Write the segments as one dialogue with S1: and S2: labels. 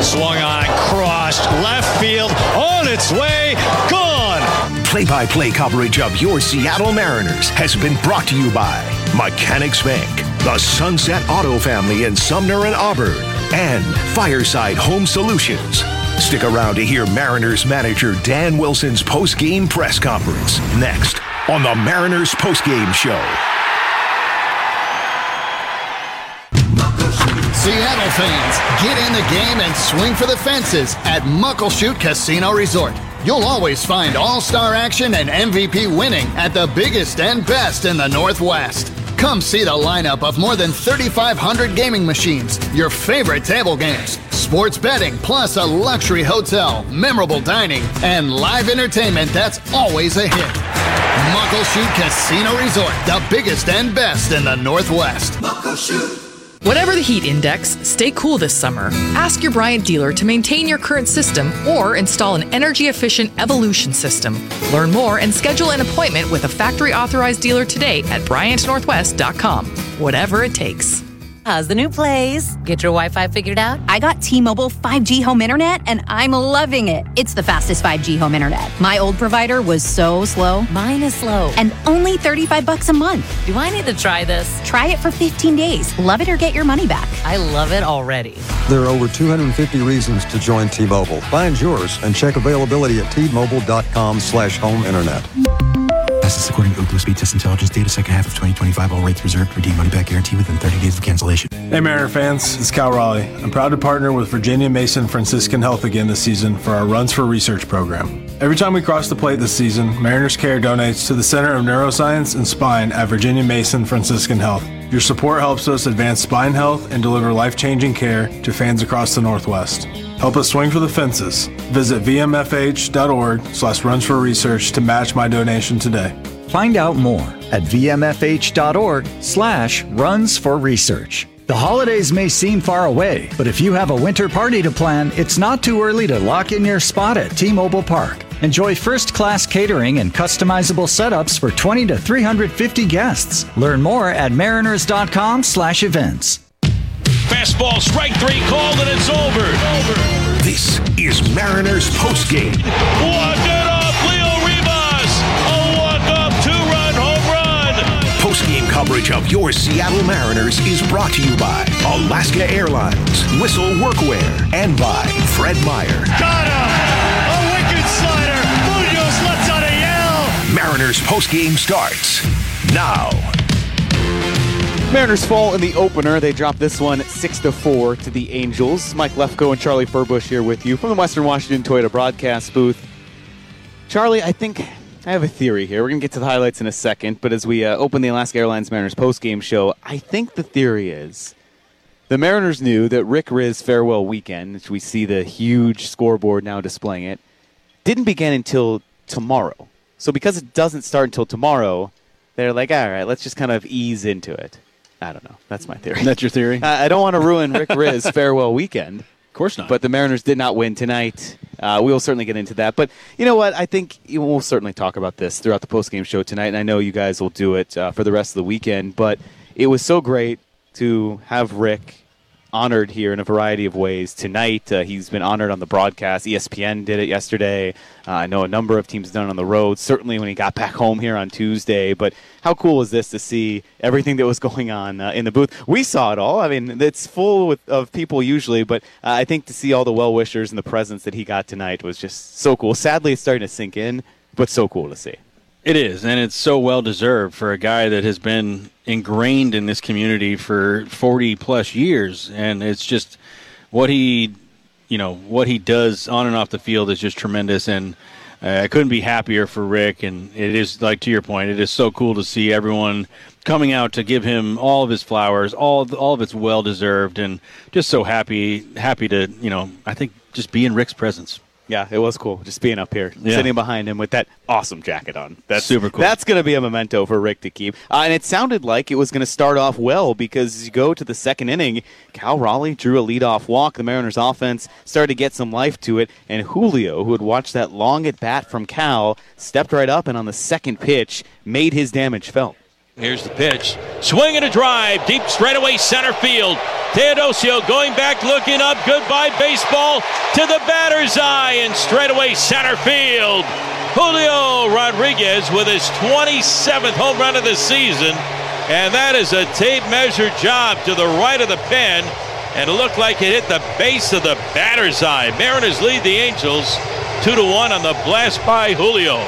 S1: Swung on, crossed, left field, on its way, gone!
S2: Play-by-play coverage of your Seattle Mariners has been brought to you by Mechanics Bank, the Sunset Auto Family in Sumner and Auburn, and Fireside Home Solutions. Stick around to hear Mariners manager Dan Wilson's post-game press conference next on the Mariners post-game show.
S3: Seattle fans, get in the game and swing for the fences at Muckleshoot Casino Resort. You'll always find all-star action and MVP winning at the biggest and best in the Northwest. Come see the lineup of more than 3,500 gaming machines, your favorite table games, sports betting, plus a luxury hotel, memorable dining, and live entertainment that's always a hit. Muckleshoot Casino Resort, the biggest and best in the Northwest. Muckleshoot.
S4: Whatever the heat index, stay cool this summer. Ask your Bryant dealer to maintain your current system or install an energy-efficient Evolution system. Learn more and schedule an appointment with a factory-authorized dealer today at BryantNorthwest.com. Whatever it takes.
S5: How's the new place? Get your Wi-Fi figured out? I got T-Mobile 5G home internet, and I'm loving it. It's the fastest 5G home internet. My old provider was so slow. Mine is slow. And only $35 a month. Do I need to try this? Try it for 15 days. Love it or get your money back. I love it already.
S6: There are over 250 reasons to join T-Mobile. Find yours and check availability at T-Mobile.com/home internet.
S7: This is according to Ookla Speed Test Intelligence data, second half of 2025. All rates reserved. Redeem money back guarantee within 30 days of cancellation.
S8: Hey Mariner fans, it's Cal Raleigh. I'm proud to partner with Virginia Mason Franciscan Health again this season for our Runs for Research program. Every time we cross the plate this season, Mariners Care donates to the Center of Neuroscience and Spine at Virginia Mason Franciscan Health. Your support helps us advance spine health and deliver life-changing care to fans across the Northwest. Help us swing for the fences. Visit vmfh.org/runsforresearch to match my donation today.
S9: Find out more at vmfh.org/runsforresearch. The holidays may seem far away, but if you have a winter party to plan, it's not too early to lock in your spot at T-Mobile Park. Enjoy first-class catering and customizable setups for 20 to 350 guests. Learn more at mariners.com/events.
S1: Fastball, strike three, called, and it's over.
S2: This is Mariners postgame.
S1: Walk it off, Leo Rivas. A walk-off two-run home run.
S2: Postgame coverage of your Seattle Mariners is brought to you by Alaska Airlines, Whistle Workwear, and by Fred Meyer.
S1: Got him! A wicked slider. Munoz lets out a yell.
S2: Mariners postgame starts now.
S10: Mariners fall in the opener. They drop this one 6-4 to the Angels. Mike Lefko and Charlie Furbush here with you from the Western Washington Toyota broadcast booth. Charlie, I think I have a theory here. We're going to get to the highlights in a second, but as we open the Alaska Airlines Mariners postgame show, I think the theory is the Mariners knew that Rick Rizz's farewell weekend, which we see the huge scoreboard now displaying it, didn't begin until tomorrow. So because it doesn't start until tomorrow, they're like, all right, let's just kind of ease into it. I don't know. That's my theory.
S11: That's your theory?
S10: I don't want to ruin Rick Rizz's farewell weekend.
S11: Of course not.
S10: But the Mariners did not win tonight. We will certainly get into that. But you know what? I think we'll certainly talk about this throughout the postgame show tonight, and I know you guys will do it for the rest of the weekend. But it was so great to have Rick honored here in a variety of ways tonight. He's been honored on the broadcast. ESPN did it yesterday. I know a number of teams done it on the road, certainly when he got back home here on Tuesday. But how cool is this to see everything that was going on in the booth? We saw it all. I mean, it's full of people usually, but I think to see all the well-wishers and the presence that he got tonight was just so cool. Sadly, it's starting to sink in, but so cool to see.
S11: It is, and it's so well-deserved for a guy that has been ingrained in this community for 40-plus years, and it's just what he does on and off the field is just tremendous, and I couldn't be happier for Rick, and it is, like to your point, it is so cool to see everyone coming out to give him all of his flowers, all of it's well-deserved, and just so happy to, I think just be in Rick's presence.
S10: Yeah, it was cool just being up here, sitting behind him with that awesome jacket on. That's
S11: super cool.
S10: That's going to be a memento for Rick to keep. And it sounded like it was going to start off well because as you go to the second inning, Cal Raleigh drew a leadoff walk. The Mariners offense started to get some life to it. And Julio, who had watched that long at bat from Cal, stepped right up and on the second pitch made his damage felt.
S1: Here's the pitch. Swing and a drive. Deep straightaway center field. Teodosio going back, looking up. Goodbye baseball to the batter's eye and straightaway center field. Julio Rodriguez with his 27th home run of the season. And that is a tape measure job to the right of the pen. And it looked like it hit the base of the batter's eye. Mariners lead the Angels 2-1 on the blast by Julio.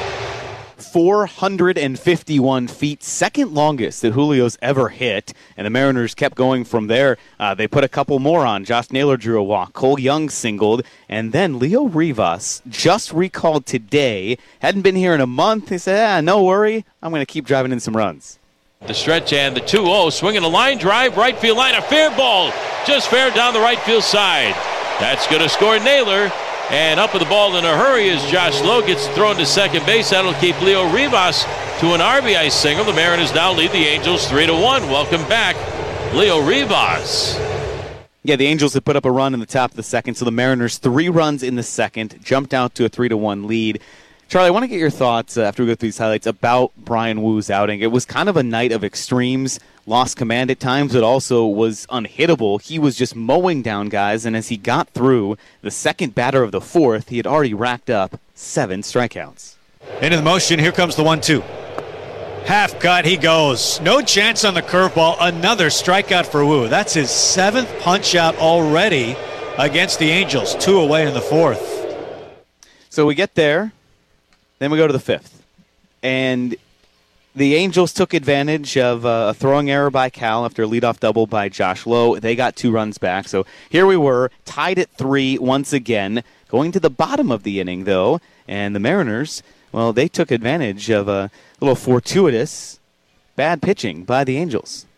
S10: 451 feet, second longest that Julio's ever hit, and the Mariners kept going from there. They put a couple more on. Josh Naylor drew a walk. Cole Young singled, and then Leo Rivas, just recalled today, hadn't been here in a month. He said, no worry, I'm going to keep driving in some runs.
S1: The stretch and the 2-0, swinging a line drive, right field line, a fair ball, just fair down the right field side. That's going to score Naylor. And up with the ball in a hurry as Josh Lowe gets thrown to second base. That'll keep Leo Rivas to an RBI single. The Mariners now lead the Angels 3-1. Welcome back, Leo Rivas.
S10: Yeah, the Angels had put up a run in the top of the second, so the Mariners 3 runs in the second, jumped out to a 3-1 lead. Charlie, I want to get your thoughts after we go through these highlights about Bryan Woo's outing. It was kind of a night of extremes. Lost command at times, but also was unhittable. He was just mowing down guys, and as he got through the second batter of the fourth, he had already racked up 7 strikeouts.
S12: Into the motion, here comes the 1-2. Half cut, he goes. No chance on the curveball. Another strikeout for Woo. That's his 7th punch out already against the Angels. 2 away in the 4th.
S10: So we get there, then we go to the 5th. And the Angels took advantage of a throwing error by Cal after a leadoff double by Josh Lowe. They got 2 runs back. So here we were, tied at 3 once again, going to the bottom of the inning, though. And the Mariners, well, they took advantage of a little fortuitous bad pitching by the Angels.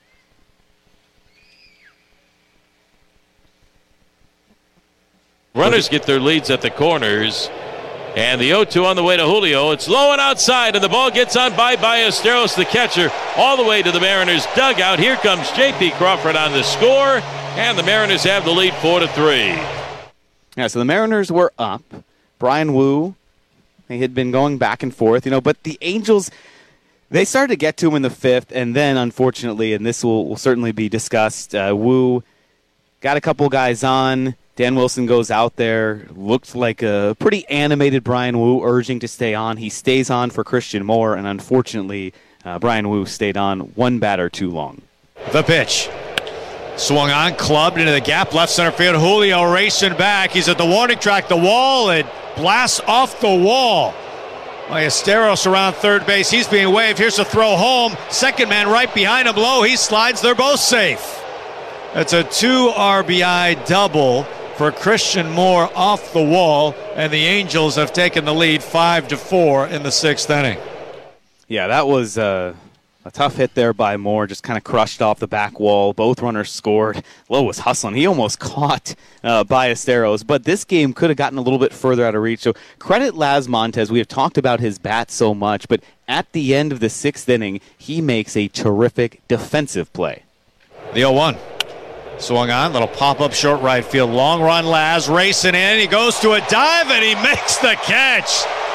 S1: Runners get their leads at the corners. And the 0-2 on the way to Julio. It's low and outside, and the ball gets on by Ballesteros, the catcher, all the way to the Mariners' dugout. Here comes J.P. Crawford on the score, and the Mariners have the lead 4-3.
S10: Yeah, so the Mariners were up. Bryan Woo, they had been going back and forth, but the Angels, they started to get to him in the 5th, and then, unfortunately, and this will certainly be discussed, Woo got a couple guys on. Dan Wilson goes out there, looked like a pretty animated Bryan Woo, urging to stay on. He stays on for Christian Moore, and unfortunately, Bryan Woo stayed on 1 batter too long.
S12: The pitch. Swung on, clubbed into the gap, left center field. Julio racing back. He's at the warning track, the wall, and blasts off the wall. Ballesteros around third base. He's being waved. Here's a throw home. Second man right behind him, Low. He slides. They're both safe. That's a 2 RBI double for Christian Moore off the wall, and the Angels have taken the lead 5-4 in the 6th inning.
S10: Yeah, that was a tough hit there by Moore, just kind of crushed off the back wall. Both runners scored. Lowe was hustling. He almost caught Ballesteros, but this game could have gotten a little bit further out of reach. So credit Laz Montez. We have talked about his bat so much, but at the end of the 6th inning, he makes a terrific defensive play.
S12: The 0-1. Swung on, little pop-up short right field. Long run, Laz racing in. He goes to a dive, and he makes the catch.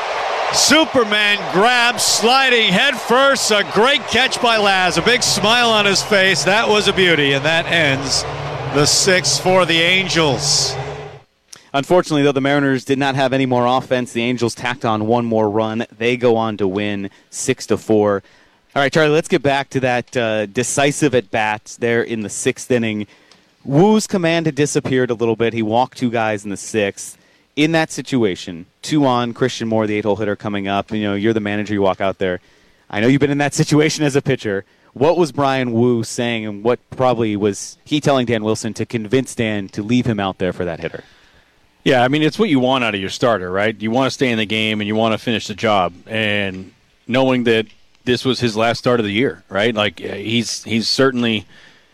S12: Superman grab, sliding head first. A great catch by Laz. A big smile on his face. That was a beauty, and that ends the 6th for the Angels.
S10: Unfortunately, though, the Mariners did not have any more offense. The Angels tacked on 1 more run. They go on to win 6-4. All right, Charlie, let's get back to that decisive at-bat there in the 6th inning. Woo's command had disappeared a little bit. He walked 2 guys in the 6th. In that situation, 2 on, Christian Moore, the 8-hole hitter coming up. You're the manager. You walk out there. I know you've been in that situation as a pitcher. What was Bryan Woo saying, and what probably was he telling Dan Wilson to convince Dan to leave him out there for that hitter?
S11: Yeah, I mean, it's what you want out of your starter, right? You want to stay in the game, and you want to finish the job. And knowing that this was his last start of the year, right? Like, he's certainly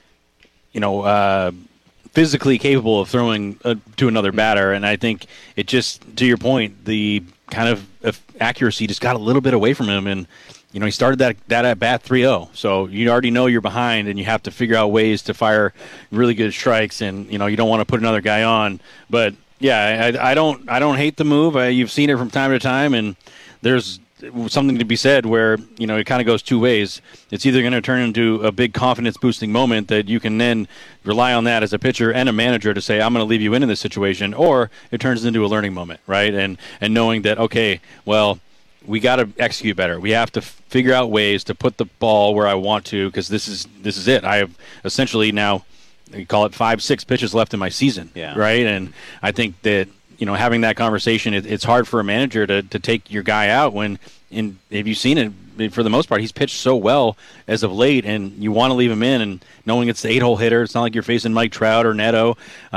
S11: physically capable of throwing to another batter, and I think it just, to your point, the kind of accuracy just got a little bit away from him, and he started that at bat 3-0, so you already know you're behind, and you have to figure out ways to fire really good strikes, and you don't want to put another guy on. But yeah, I don't hate the move. You've seen it from time to time, and there's something to be said where, it kind of goes two ways. It's either going to turn into a big confidence-boosting moment that you can then rely on that as a pitcher and a manager to say, I'm going to leave you in this situation, or it turns into a learning moment, right? And knowing that, okay, well, we got to execute better. We have to figure out ways to put the ball where I want to, because this is it. I have essentially now, you call it 5-6 pitches left in my season, right? And I think that, having that conversation, it's hard for a manager to take your guy out when, have you seen it, for the most part, he's pitched so well as of late, and you want to leave him in, and knowing it's the 8-hole hitter, it's not like you're facing Mike Trout or Neto.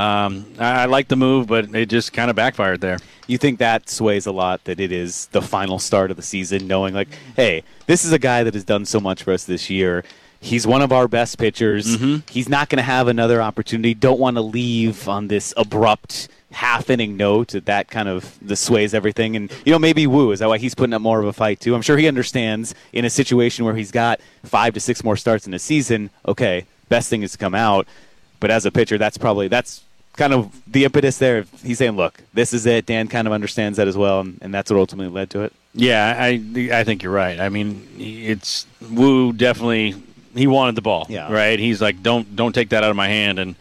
S11: I like the move, but it just kind of backfired there.
S10: You think that sways a lot, that it is the final start of the season, knowing like, hey, this is a guy that has done so much for us this year. He's one of our best pitchers. Mm-hmm. He's not going to have another opportunity. Don't want to leave on this abrupt half-inning note. That kind of sways everything. And, maybe Woo, is that why he's putting up more of a fight, too? I'm sure he understands in a situation where he's got 5 to 6 more starts in a season, okay, best thing is to come out. But as a pitcher, that's kind of the impetus there. He's saying, look, this is it. Dan kind of understands that as well, and that's what ultimately led to it.
S11: Yeah, I think you're right. I mean, it's Woo definitely – he wanted the ball, right? He's like, don't take that out of my hand. And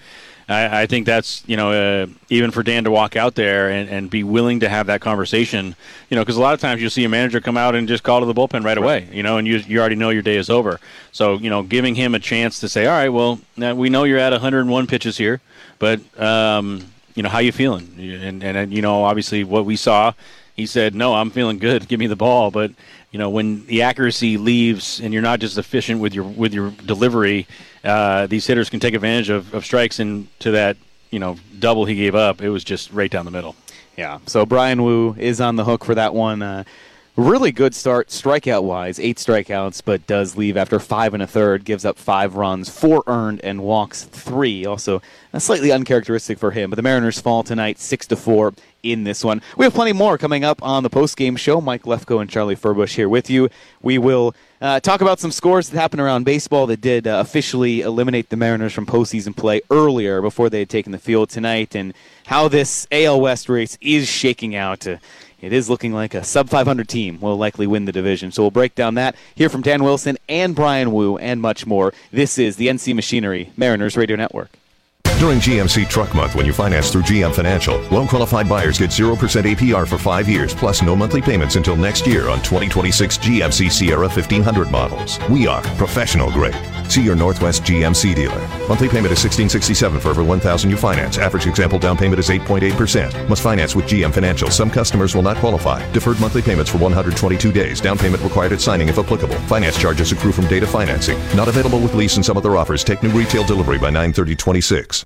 S11: I think that's, even for Dan to walk out there and be willing to have that conversation, because a lot of times you'll see a manager come out and just call to the bullpen right away, and you already know your day is over. So, giving him a chance to say, all right, well, now we know you're at 101 pitches here, but, how you feeling? And obviously what we saw, he said, no, I'm feeling good. Give me the ball. But, when the accuracy leaves and you're not just efficient with your delivery, these hitters can take advantage of strikes, and to that, double he gave up, it was just right down the middle.
S10: Yeah, so Bryan Woo is on the hook for that one. Really good start, strikeout-wise, 8 strikeouts, but does leave after 5 1/3, gives up 5 runs, 4 earned, and walks 3. Also, slightly uncharacteristic for him. But the Mariners fall tonight, 6-4 in this one. We have plenty more coming up on the post-game show. Mike Lefko and Charlie Furbush here with you. We will talk about some scores that happened around baseball that did officially eliminate the Mariners from postseason play earlier before they had taken the field tonight, and how this AL West race is shaking out. It is looking like a sub-500 team will likely win the division. So we'll break down that, hear from Dan Wilson and Bryan Woo, and much more. This is the NC Machinery Mariners Radio Network.
S2: During GMC Truck Month, when you finance through GM Financial, loan-qualified buyers get 0% APR for 5 years, plus no monthly payments until next year on 2026 GMC Sierra 1500 models. We are professional grade. See your Northwest GMC dealer. Monthly payment is $1,667 for every $1,000 you finance. Average example down payment is 8.8%. Must finance with GM Financial. Some customers will not qualify. Deferred monthly payments for 122 days. Down payment required at signing if applicable. Finance charges accrue from date of financing. Not available with lease and some other offers. Take new retail delivery by 9/30/26.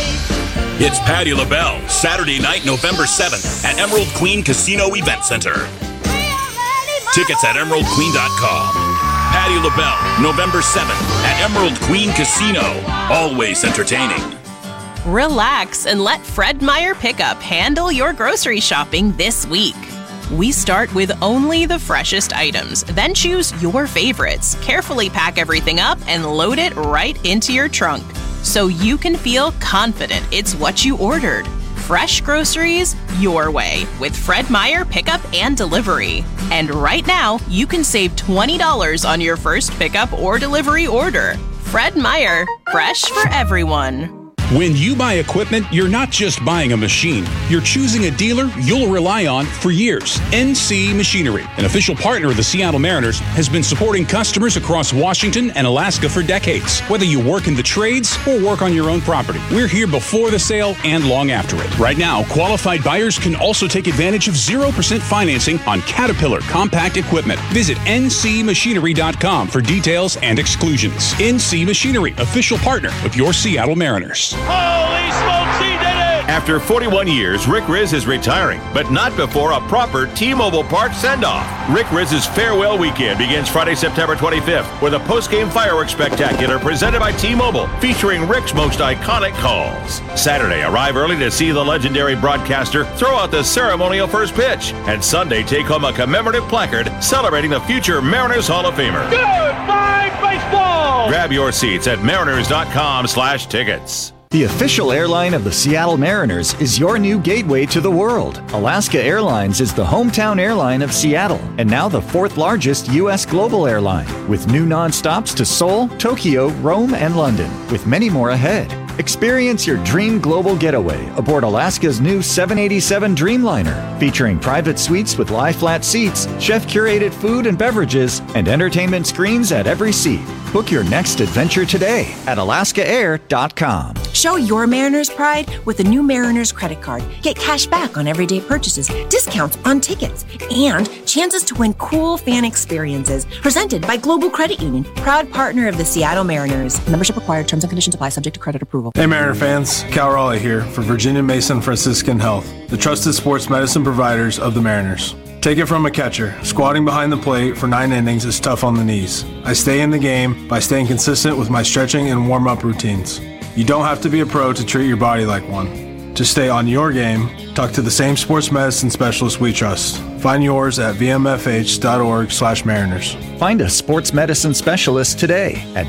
S13: It's Patti LaBelle, Saturday night, November 7th at Emerald Queen Casino Event Center. Tickets at emeraldqueen.com. Patti LaBelle, November 7th at Emerald Queen Casino. Always entertaining.
S14: Relax and let Fred Meyer Pickup handle your grocery shopping this week. We start with only the freshest items, then choose your favorites. Carefully pack everything up and load it right into your trunk, so you can feel confident it's what you ordered. Fresh groceries your way with Fred Meyer Pickup and Delivery. And right now, you can save $20 on your first pickup or delivery order. Fred Meyer, fresh for everyone.
S15: When you buy equipment, you're not just buying a machine. You're choosing a dealer you'll rely on for years. NC Machinery, an official partner of the Seattle Mariners, has been supporting customers across Washington and Alaska for decades. Whether you work in the trades or work on your own property, we're here before the sale and long after it. Right now, qualified buyers can also take advantage of 0% financing on Caterpillar compact equipment. Visit ncmachinery.com for details and exclusions. NC Machinery, official partner of your Seattle Mariners.
S16: Holy smokes, he did it!
S17: After 41 years, Rick Rizzs is retiring, but not before a proper T-Mobile Park send-off. Rick Rizzs' farewell weekend begins Friday, September 25th with a post-game fireworks spectacular presented by T-Mobile, featuring Rick's most iconic calls. Saturday, arrive early to see the legendary broadcaster throw out the ceremonial first pitch. And Sunday, take home a commemorative placard celebrating the future Mariners Hall of Famer.
S16: Goodbye, baseball!
S17: Grab your seats at mariners.com/tickets.
S9: The official airline of the Seattle Mariners is your new gateway to the world. Alaska Airlines is the hometown airline of Seattle and now the 4th largest U.S. global airline, with new nonstops to Seoul, Tokyo, Rome, and London, with many more ahead. Experience your dream global getaway aboard Alaska's new 787 Dreamliner, featuring private suites with lie-flat seats, chef-curated food and beverages, and entertainment screens at every seat. Book your next adventure today at alaskaair.com.
S18: Show your Mariners pride with the new Mariners credit card. Get cash back on everyday purchases, discounts on tickets, and chances to win cool fan experiences. Presented by Global Credit Union, proud partner of the Seattle Mariners. Membership required. Terms and conditions apply. Subject to credit approval.
S8: Hey Mariner fans, Cal Raleigh here for Virginia Mason Franciscan Health, the trusted sports medicine providers of the Mariners. Take it from a catcher. Squatting behind the plate for 9 innings is tough on the knees. I stay in the game by staying consistent with my stretching and warm-up routines. You don't have to be a pro to treat your body like one. To stay on your game, talk to the same sports medicine specialist we trust. Find yours at vmfh.org/Mariners.
S9: Find a sports medicine specialist today at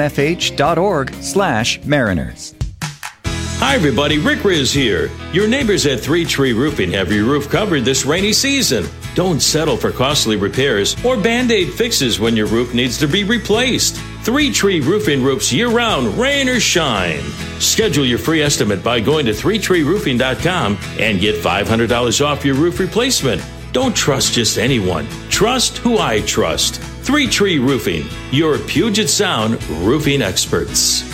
S9: vmfh.org/Mariners.
S1: Hi everybody, Rick Riz here. Your neighbors at 3 Tree Roofing have your roof covered this rainy season. Don't settle for costly repairs or Band-Aid fixes when your roof needs to be replaced. 3 Tree Roofing roofs year-round, rain or shine. Schedule your free estimate by going to 3treeroofing.com and get $500 off your roof replacement. Don't trust just anyone. Trust who I trust. 3 Tree Roofing, your Puget Sound roofing experts.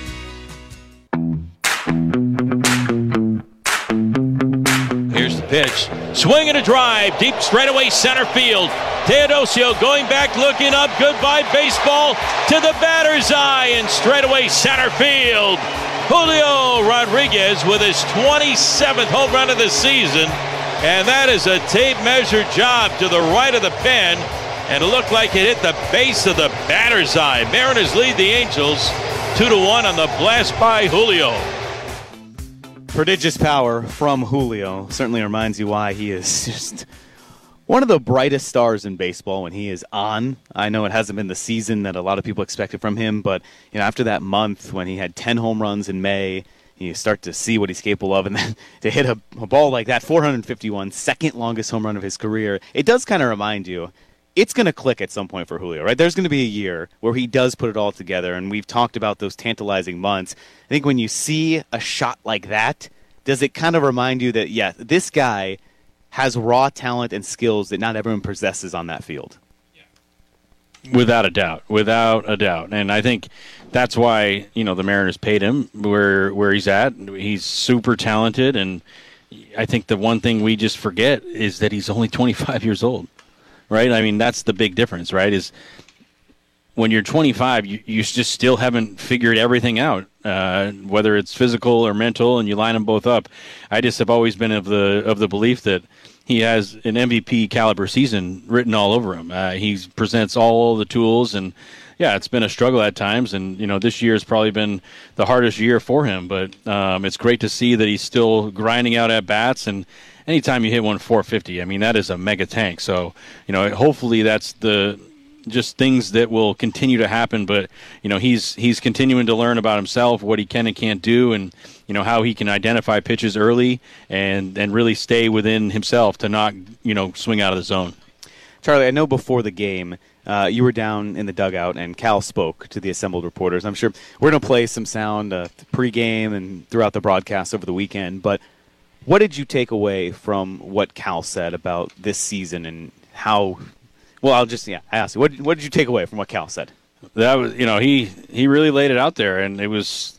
S1: Here's the pitch. Swing and a drive. Deep straightaway center field. Teodosio going back, looking up. Goodbye baseball to the batter's eye and straightaway center field. Julio Rodriguez with his 27th home run of the season. And that is a tape measure job to the right of the pen. And it looked like it hit the base of the batter's eye. Mariners lead the Angels 2-1 on the blast by Julio.
S10: Prodigious power from Julio certainly reminds you why he is just one of the brightest stars in baseball when he is on. I know it hasn't been the season that a lot of people expected from him, but after that month when he had 10 home runs in May, you start to see what he's capable of, and then to hit a ball like that, 451, second longest home run of his career, it does kind of remind you it's going to click at some point for Julio, right? There's going to be a year where he does put it all together, and we've talked about those tantalizing months. I think when you see a shot like that, does it kind of remind you that, yeah, this guy has raw talent and skills that not everyone possesses on that field?
S11: Without a doubt. And I think that's why, the Mariners paid him where he's at. He's super talented, and I think the one thing we just forget is that he's only 25 years old. Right? I mean, that's the big difference, right? Is when you're 25, you just still haven't figured everything out, whether it's physical or mental, and you line them both up. I just have always been of the belief that he has an MVP caliber season written all over him. He presents all the tools, and yeah, it's been a struggle at times, and this year has probably been the hardest year for him. But it's great to see that he's still grinding out at bats, and anytime you hit 450, I mean, that is a mega tank. So, hopefully that's just things that will continue to happen. But, he's continuing to learn about himself, what he can and can't do, and, how he can identify pitches early and really stay within himself to not, swing out of the zone.
S10: Charlie, I know before the game, you were down in the dugout and Cal spoke to the assembled reporters. I'm sure we're going to play some sound pregame and throughout the broadcast over the weekend, but what did you take away from what Cal said about this season and how? Well, I asked you. What did you take away from what Cal said?
S11: That was, he really laid it out there, and it was,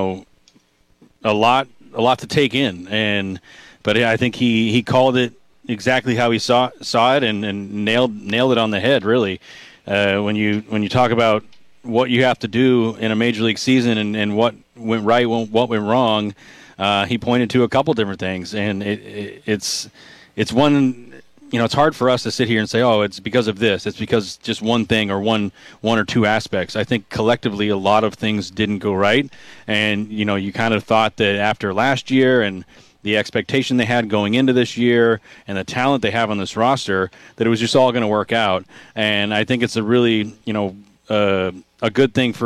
S11: a lot to take in. But I think he called it exactly how he saw it and nailed it on the head. Really, when you talk about what you have to do in a major league season and what went right, what went wrong. He pointed to a couple different things, and it's one. It's hard for us to sit here and say, "Oh, it's because of this." It's because just one thing or one or two aspects. I think collectively, a lot of things didn't go right, and you kind of thought that after last year and the expectation they had going into this year and the talent they have on this roster, that it was just all going to work out. And I think it's a really, a good thing for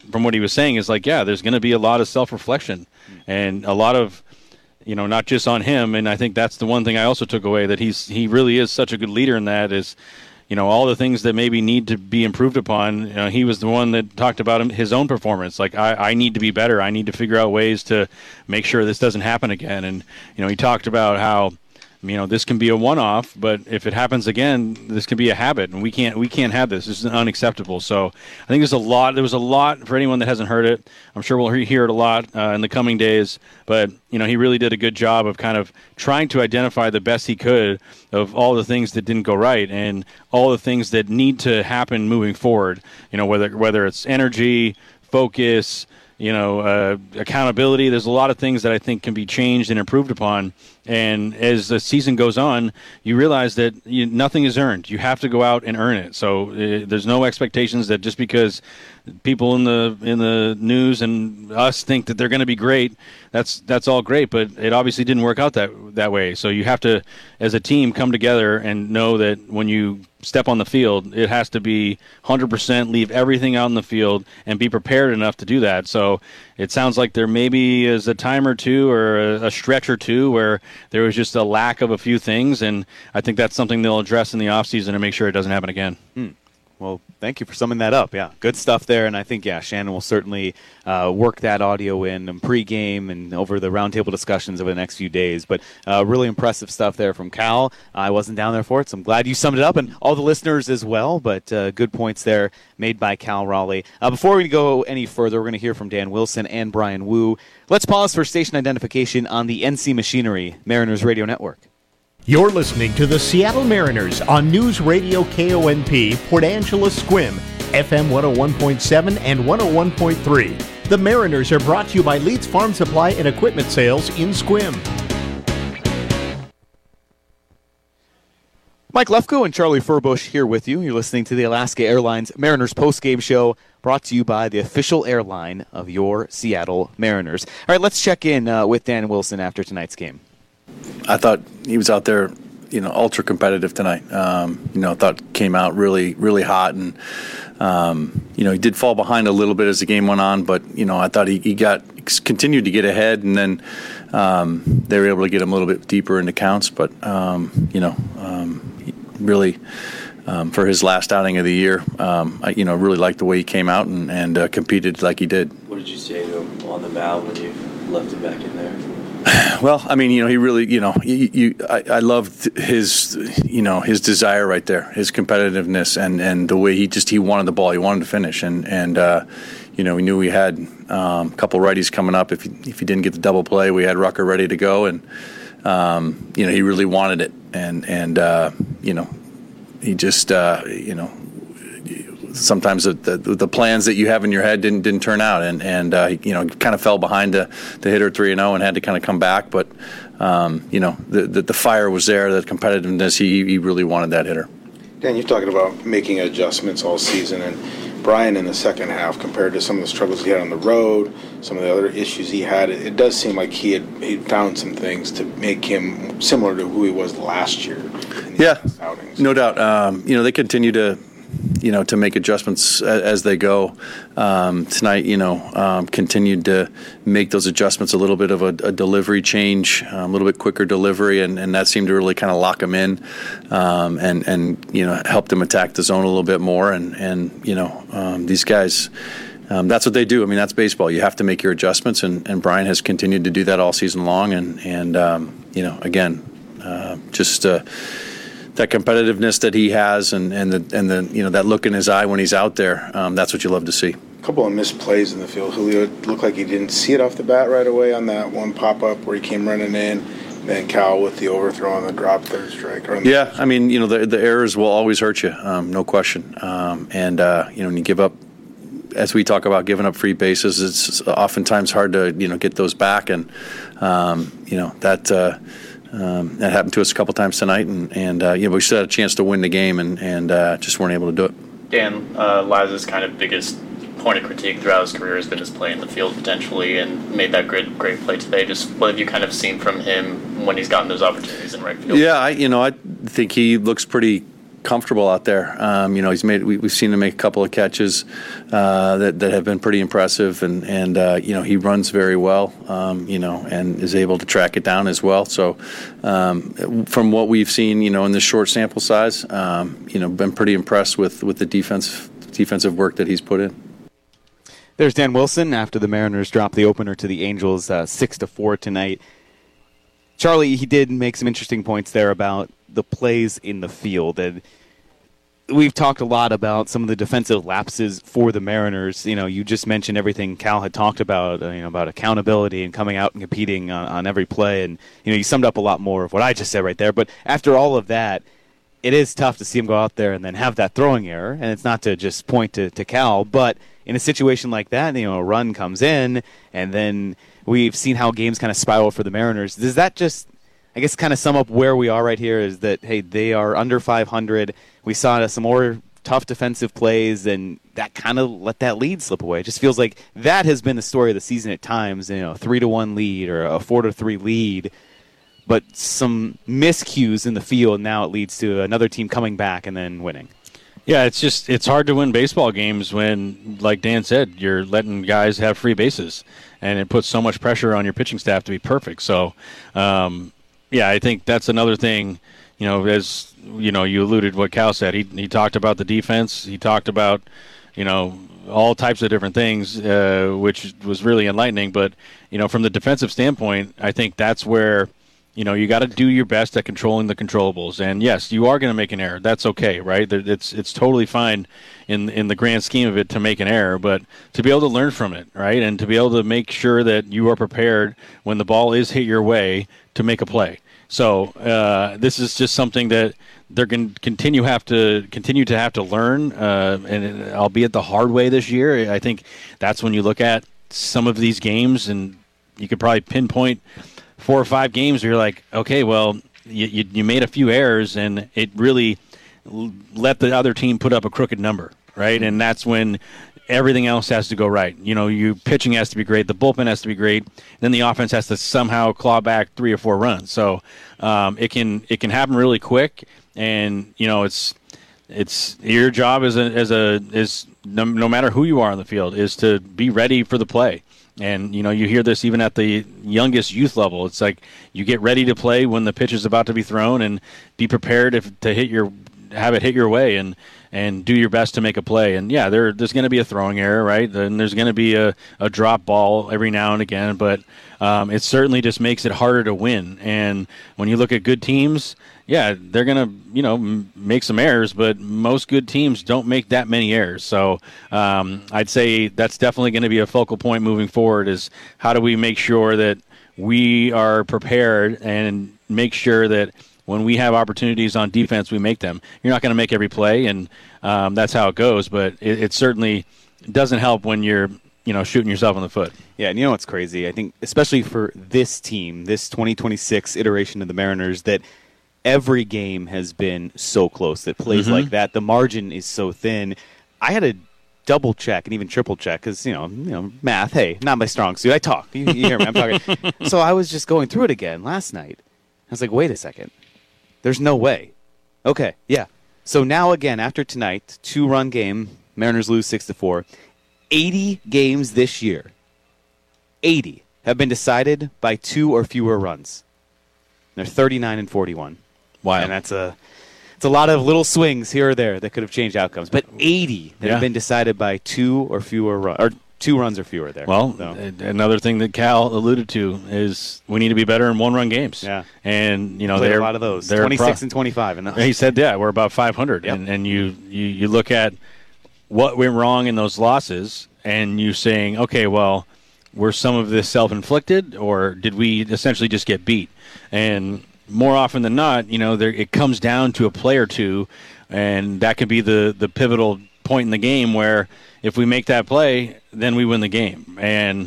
S11: from what he was saying is like, yeah, there's going to be a lot of self-reflection and a lot of, not just on him. And I think that's the one thing I also took away, that he really is such a good leader in that is, all the things that maybe need to be improved upon. He was the one that talked about his own performance. Like, I need to be better. I need to figure out ways to make sure this doesn't happen again. And, he talked about how, this can be a one-off, but if it happens again, this can be a habit, and we can't have this. This is unacceptable. So I think there was a lot for anyone that hasn't heard it. I'm sure we'll hear it a lot in the coming days, but he really did a good job of kind of trying to identify the best he could of all the things that didn't go right and all the things that need to happen moving forward. Whether it's energy, focus, accountability. There's a lot of things that I think can be changed and improved upon. And as the season goes on, you realize that nothing is earned. You have to go out and earn it. So there's no expectations that just because people in the news and us think that they're going to be great, that's all great. But it obviously didn't work out that way. So you have to, as a team, come together and know that when you step on the field, it has to be 100%, leave everything out in the field, and be prepared enough to do that. So it sounds like there maybe is a time or two or a stretch or two where there was just a lack of a few things, and I think that's something they'll address in the offseason to make sure it doesn't happen again.
S10: Well, thank you for summing that up. Yeah, good stuff there. And I think, Shannon will certainly work that audio in pregame and over the roundtable discussions over the next few days. But really impressive stuff there from Cal. I wasn't down there for it, so I'm glad you summed it up, and all the listeners as well. But good points there made by Cal Raleigh. Before we go any further, we're going to hear from Dan Wilson and Brian Wu. Let's pause for station identification on the NC Machinery Mariners Radio Network.
S2: You're listening to the Seattle Mariners on News Radio KONP, Port Angeles Squim, FM 101.7 and 101.3. The Mariners are brought to you by Leeds Farm Supply and Equipment Sales in Squim.
S10: Mike Lefkoe and Charlie Furbush here with you. You're listening to the Alaska Airlines Mariners postgame show, brought to you by the official airline of your Seattle Mariners. All right, let's check in with Dan Wilson after tonight's game.
S19: I thought he was out there, ultra competitive tonight. Thought came out really, really hot, and he did fall behind a little bit as the game went on. But I thought he continued to get ahead, and then they were able to get him a little bit deeper into counts. But really, for his last outing of the year, I really liked the way he came out and competed like he did.
S20: What did you say to him on the mound when you left him back in there?
S19: Well, I mean, he really, I loved his, his desire right there, his competitiveness, and the way he wanted the ball, he wanted to finish, and we knew we had a couple righties coming up. If he didn't get the double play, we had Rucker ready to go, and he really wanted it, and he just, sometimes the plans that you have in your head didn't turn out, and he kind of fell behind the hitter 3-0 and had to kind of come back. But the fire was there, the competitiveness. He really wanted that hitter.
S21: Dan, you're talking about making adjustments all season, and Brian in the second half, compared to some of the struggles he had on the road, some of the other issues he had, it does seem like he'd found some things to make him similar to who he was last year.
S19: Yeah, no doubt. They continue to make adjustments as they go. Tonight, continued to make those adjustments, a little bit of a delivery change, a little bit quicker delivery, and that seemed to really kind of lock him in, and helped him attack the zone a little bit more. And these guys, that's what they do. I mean, that's baseball. You have to make your adjustments, and Brian has continued to do that all season long. And just that competitiveness that he has, and the that look in his eye when he's out there, that's what you love to see.
S21: A couple of missed plays in the field. Julio looked like he didn't see it off the bat right away on that one pop-up where he came running in. Then Cal with the overthrow on the drop third strike.
S19: Yeah, I mean, the errors will always hurt you, no question. When you give up, as we talk about giving up free bases, it's oftentimes hard to get those back, and that happened to us a couple times tonight, and we still had a chance to win the game, and just weren't able to do it.
S22: Dan, Laz's kind of biggest point of critique throughout his career has been his play in the field potentially, and made that great play today. Just what have you kind of seen from him when he's gotten those opportunities in right field?
S19: Yeah, I think he looks pretty comfortable out there. We've seen him make a couple of catches that have been pretty impressive, and he runs very well, and is able to track it down as well. So from what we've seen, in this short sample size, been pretty impressed with the defensive work that he's put in.
S10: There's Dan Wilson after the Mariners dropped the opener to the Angels 6-4 tonight. Charlie, he did make some interesting points there about the plays in the field. And we've talked a lot about some of the defensive lapses for the Mariners. You just mentioned everything Cal had talked about, about accountability and coming out and competing on every play. And, you summed up a lot more of what I just said right there. But after all of that, it is tough to see him go out there and then have that throwing error. And it's not to just point to Cal, but in a situation like that, a run comes in, and then we've seen how games kind of spiral for the Mariners. Does that just, I guess, kind of sum up where we are right here is that, hey, they are under 500. We saw some more tough defensive plays, and that kind of let that lead slip away. It just feels like that has been the story of the season at times, 3-1 lead or a 4-3 lead, but some miscues in the field, now it leads to another team coming back and then winning.
S11: Yeah, it's hard to win baseball games when, like Dan said, you're letting guys have free bases, and it puts so much pressure on your pitching staff to be perfect. So, I think that's another thing, as, you alluded what Cal said. He talked about the defense. He talked about, all types of different things, which was really enlightening. But, from the defensive standpoint, I think that's where – you got to do your best at controlling the controllables. And yes, you are going to make an error. That's okay, right? It's totally fine in the grand scheme of it to make an error, but to be able to learn from it, right? And to be able to make sure that you are prepared when the ball is hit your way to make a play. So this is just something that they're going to continue to have to learn, and albeit the hard way this year. I think that's when you look at some of these games, and you could probably pinpoint 4 or 5 games where you're like, okay, well, you made a few errors, and it really let the other team put up a crooked number, right? And that's when everything else has to go right. Your pitching has to be great, the bullpen has to be great, then the offense has to somehow claw back 3 or 4 runs. So it can happen really quick, and it's your job is no matter who you are on the field is to be ready for the play. And, you hear this even at the youngest youth level. It's like you get ready to play when the pitch is about to be thrown, and be prepared to have it hit your way and do your best to make a play. And, yeah, there's going to be a throwing error, right? Then there's going to be a drop ball every now and again. But it certainly just makes it harder to win. And when you look at good teams, yeah, they're going to, make some errors, but most good teams don't make that many errors. So I'd say that's definitely going to be a focal point moving forward is how do we make sure that we are prepared and make sure that when we have opportunities on defense, we make them. You're not going to make every play, and that's how it goes, but it certainly doesn't help when you're shooting yourself in the foot.
S10: Yeah, and what's crazy? I think especially for this team, this 2026 iteration of the Mariners, that every game has been so close that plays like that, the margin is so thin. I had to double check and even triple check because, math, hey, not my strong suit. I talk. You hear me, I'm talking. So I was just going through it again last night. I was like, wait a second. There's no way. Okay, yeah. So now again, after tonight, 2-run game, Mariners lose 6-4. 80 games this year, 80 have been decided by 2 or fewer runs. They're 39-41.
S11: Wow.
S10: And it's a lot of little swings here or there that could have changed outcomes. But 80 that have been decided by 2 or fewer runs, or 2 runs or fewer there.
S11: Well, another thing that Cal alluded to is we need to be better in 1-run games.
S10: Yeah.
S11: And,
S10: they're a lot of those. 26 and 25.
S11: He said, we're about 500. Yep. And you look at what went wrong in those losses, and you saying, okay, well, were some of this self-inflicted, or did we essentially just get beat? And more often than not, it comes down to a play or two, and that could be the pivotal point in the game where if we make that play, then we win the game. And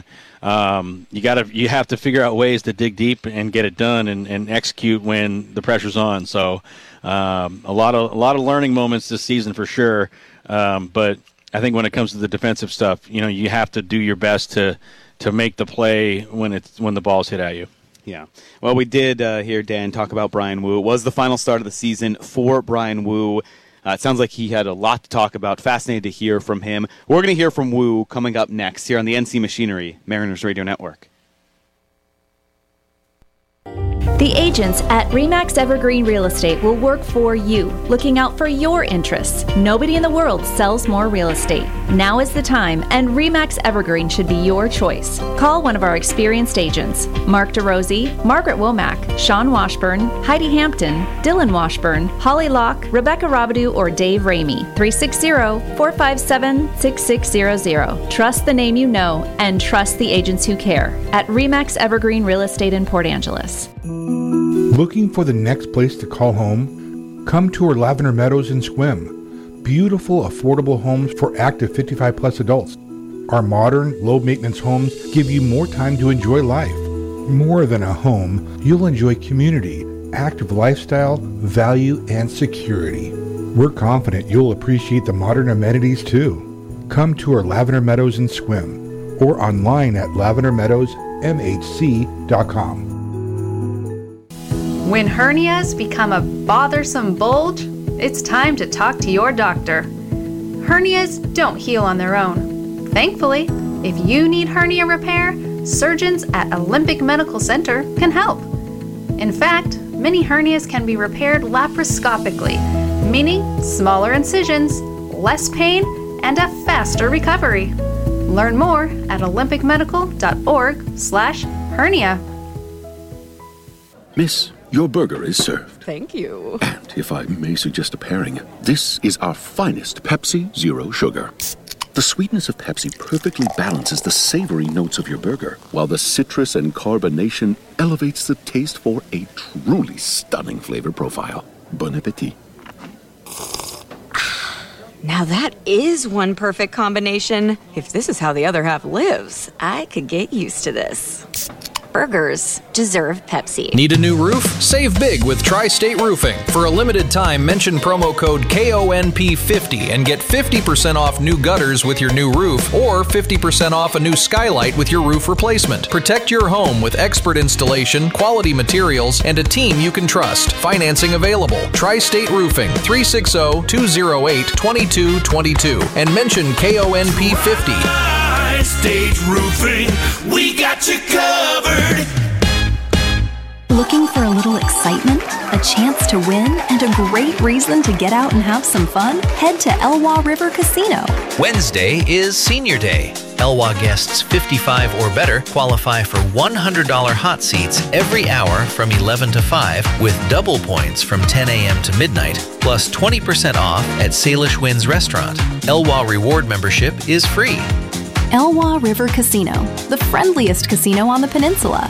S11: you have to figure out ways to dig deep and get it done and execute when the pressure's on. So a lot of learning moments this season for sure. But I think when it comes to the defensive stuff, you have to do your best to make the play when the ball's hit at you.
S10: Yeah. Well, we did hear Dan talk about Bryan Woo. It was the final start of the season for Bryan Woo. It sounds like he had a lot to talk about. Fascinated to hear from him. We're going to hear from Woo coming up next here on the NC Machinery Mariners Radio Network.
S3: The agents at RE/MAX Evergreen Real Estate will work for you, looking out for your interests. Nobody in the world sells more real estate. Now is the time, and RE/MAX Evergreen should be your choice. Call one of our experienced agents, Mark DeRosie, Margaret Womack, Sean Washburn, Heidi Hampton, Dylan Washburn, Holly Locke, Rebecca Robidoux, or Dave Ramey. 360-457-6600. Trust the name you know, and trust the agents who care at RE/MAX Evergreen Real Estate in Port Angeles.
S4: Looking for the next place to call home? Come tour Lavender Meadows and Swim. Beautiful, affordable homes for active 55-plus adults. Our modern, low-maintenance homes give you more time to enjoy life. More than a home, you'll enjoy community, active lifestyle, value, and security. We're confident you'll appreciate the modern amenities too. Come tour Lavender Meadows and Swim or online at lavendermeadowsmhc.com.
S23: When hernias become a bothersome bulge, it's time to talk to your doctor. Hernias don't heal on their own. Thankfully, if you need hernia repair, surgeons at Olympic Medical Center can help. In fact, many hernias can be repaired laparoscopically, meaning smaller incisions, less pain, and a faster recovery. Learn more at olympicmedical.org/hernia.
S24: Miss, your burger is served.
S25: Thank you.
S24: And if I may suggest a pairing, this is our finest Pepsi Zero Sugar. The sweetness of Pepsi perfectly balances the savory notes of your burger, while the citrus and carbonation elevates the taste for a truly stunning flavor profile. Bon appetit.
S25: Now that is one perfect combination. If this is how the other half lives, I could get used to this. Burgers deserve Pepsi.
S26: Need a new roof? Save big with Tri-State Roofing. For a limited time, mention promo code KONP50 and get 50% off new gutters with your new roof or 50% off a new skylight with your roof replacement. Protect your home with expert installation, quality materials, and a team you can trust. Financing available. Tri-State Roofing, 360-208-2222 and mention KONP50.
S27: Tri-State Roofing, we got you covered.
S5: Looking for a little excitement, a chance to win, and a great reason to get out and have some fun? Head to Elwha River Casino.
S26: Wednesday is Senior Day. Elwha guests 55 or better qualify for $100 hot seats every hour from 11 to 5 with double points from 10 a.m. to midnight, plus 20% off at Salish Winds Restaurant. Elwha Reward membership is free.
S5: Elwha River Casino, the friendliest casino on the peninsula.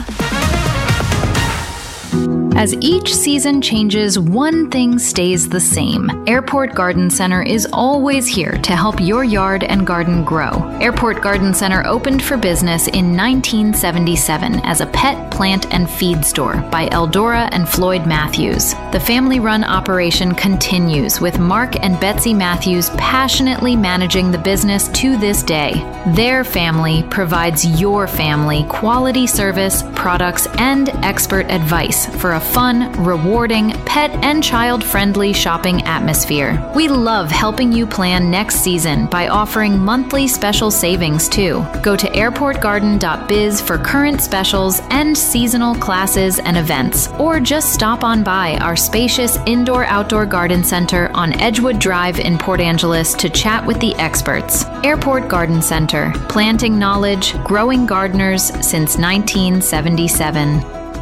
S5: As each season changes, one thing stays the same. Airport Garden Center is always here to help your yard and garden grow. Airport Garden Center opened for business in 1977 as a pet, plant, and feed store by Eldora and Floyd Matthews. The family-run operation continues with Mark and Betsy Matthews passionately managing the business to this day. Their family provides your family quality service, products, and expert advice for a fun, rewarding, pet and child-friendly shopping atmosphere. We love helping you plan next season by offering monthly special savings too. Go to airportgarden.biz for current specials and seasonal classes and events, or just stop on by our spacious indoor-outdoor garden center on Edgewood Drive in Port Angeles to chat with the experts. Airport Garden Center, planting knowledge, growing gardeners since 1977.